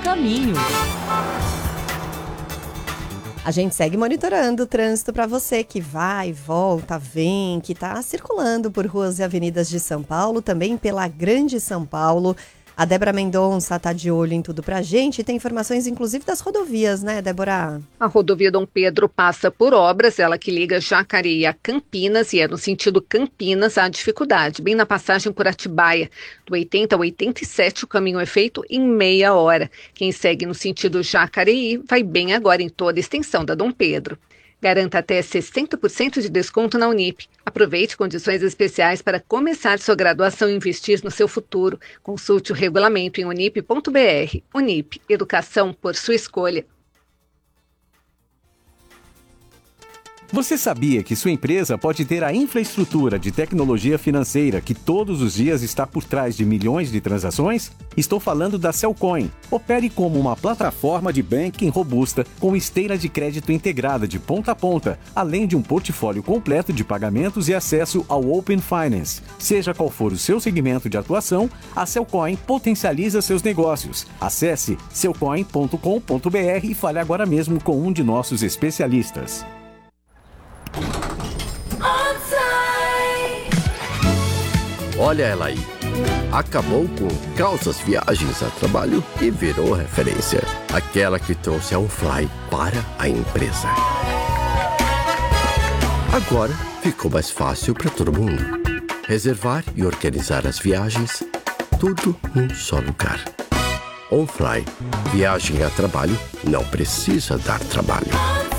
caminho. A gente segue monitorando o trânsito para você que vai, volta, vem, que está circulando por ruas e avenidas de São Paulo, também pela Grande São Paulo. A Débora Mendonça está de olho em tudo pra gente e tem informações inclusive das rodovias, né, Débora? A rodovia Dom Pedro passa por obras, ela que liga Jacareí a Campinas, e é no sentido Campinas há dificuldade, bem na passagem por Atibaia. Do 80 ao 87 o caminho é feito em meia hora. Quem segue no sentido Jacareí vai bem agora em toda a extensão da Dom Pedro. Garanta até 60% de desconto na Unip. Aproveite condições especiais para começar sua graduação e investir no seu futuro. Consulte o regulamento em unip.br. Unip, educação por sua escolha. Você sabia que sua empresa pode ter a infraestrutura de tecnologia financeira que todos os dias está por trás de milhões de transações? Estou falando da Cellcoin. Opere como uma plataforma de banking robusta com esteira de crédito integrada de ponta a ponta, além de um portfólio completo de pagamentos e acesso ao Open Finance. Seja qual for o seu segmento de atuação, a Cellcoin potencializa seus negócios. Acesse cellcoin.com.br e fale agora mesmo com um de nossos especialistas. Olha ela aí. Acabou com calças viagens a trabalho e virou referência. Aquela que trouxe a OnFly para a empresa. Agora ficou mais fácil para todo mundo. Reservar e organizar as viagens, tudo num só lugar. OnFly. Viagem a trabalho não precisa dar trabalho.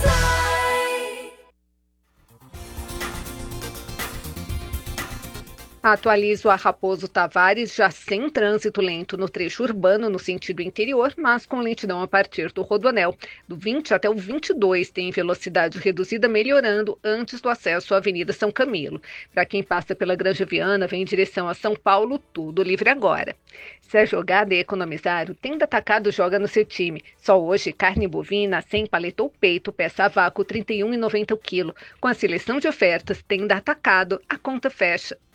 Atualizo a Raposo Tavares, já sem trânsito lento no trecho urbano no sentido interior, mas com lentidão a partir do Rodoanel. Do 20 até o 22 tem velocidade reduzida, melhorando antes do acesso à Avenida São Camilo. Para quem passa pela Granja Viana, vem em direção a São Paulo, tudo livre agora. Se é jogada e economizar, o Tenda Atacado joga no seu time. Só hoje, carne bovina, 100 paleta ou peito, peça a vácuo, R$ 31,90 o quilo. Com a seleção de ofertas, Tenda Atacado, a conta fecha.